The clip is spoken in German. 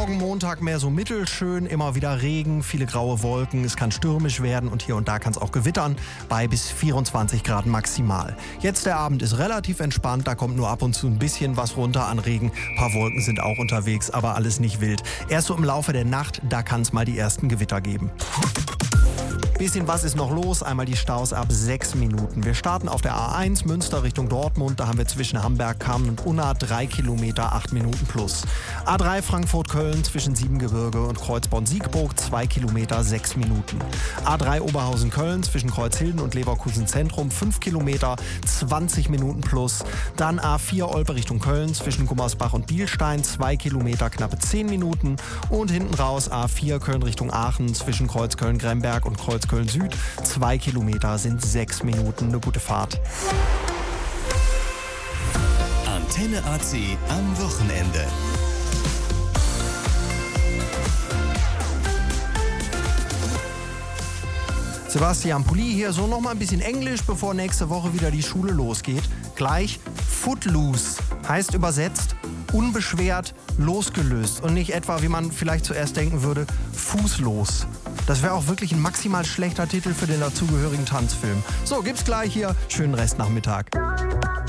Morgen Montag mehr so mittelschön, immer wieder Regen, viele graue Wolken, es kann stürmisch werden und hier und da kann es auch gewittern, bei bis 24 Grad maximal. Jetzt der Abend ist relativ entspannt, da kommt nur ab und zu ein bisschen was runter an Regen, ein paar Wolken sind auch unterwegs, aber alles nicht wild. Erst so im Laufe der Nacht, da kann es mal die ersten Gewitter geben. Bisschen was ist noch los, einmal die Staus ab 6 Minuten. Wir starten auf der A1 Münster Richtung Dortmund, da haben wir zwischen Hamberg, Kamen und Unna 3 Kilometer, 8 Minuten plus. A3 Frankfurt-Köln zwischen Siebengebirge und Kreuzborn-Siegburg 2 Kilometer, 6 Minuten. A3 Oberhausen-Köln zwischen Kreuzhilden und Leverkusen Zentrum 5 Kilometer, 20 Minuten plus. Dann A4 Olpe Richtung Köln zwischen Gummersbach und Bielstein 2 Kilometer, knappe 10 Minuten. Und hinten raus A4 Köln Richtung Aachen zwischen Kreuzköln-Gremberg und Kreuzköln Süd. 2 Kilometer sind 6 Minuten. Eine gute Fahrt. Antenne AC am Wochenende. Sebastian Pulli hier, so noch mal ein bisschen Englisch, bevor nächste Woche wieder die Schule losgeht. Gleich Footloose heißt übersetzt unbeschwert, losgelöst und nicht etwa, wie man vielleicht zuerst denken würde, fußlos. Das wäre auch wirklich ein maximal schlechter Titel für den dazugehörigen Tanzfilm. So, gibt's gleich hier. Schönen Restnachmittag.